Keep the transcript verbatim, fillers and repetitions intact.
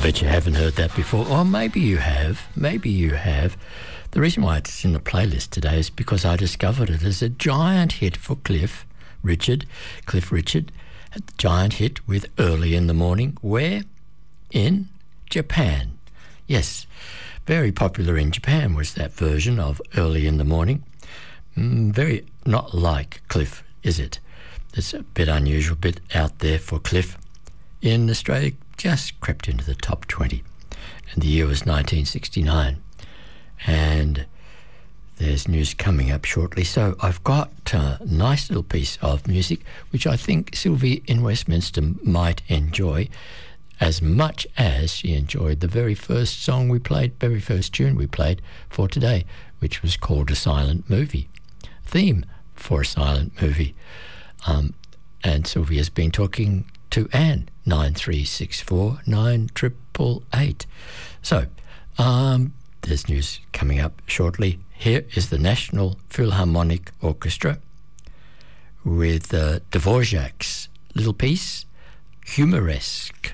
bet you haven't heard that before. Or maybe you have. Maybe you have. The reason why it's in the playlist today is because I discovered it as a giant hit for Cliff Richard. Cliff Richard had the giant hit with Early in the Morning. Where? In Japan. Yes, very popular in Japan was that version of Early in the Morning. Mm, very not like Cliff, is it? It's a bit unusual, bit out there for Cliff. In Australia, just crept into the top twenty. And the year was nineteen sixty-nine. And there's news coming up shortly. So I've got a nice little piece of music, which I think Sylvie in Westminster might enjoy as much as she enjoyed the very first song we played, very first tune we played for today, which was called A Silent Movie. Theme for a silent movie. Um, and Sylvia's been talking to Anne, nine three six four, nine eight eight eight. So, um, there's news coming up shortly. Here is the National Philharmonic Orchestra with uh, Dvorak's little piece, Humoresque.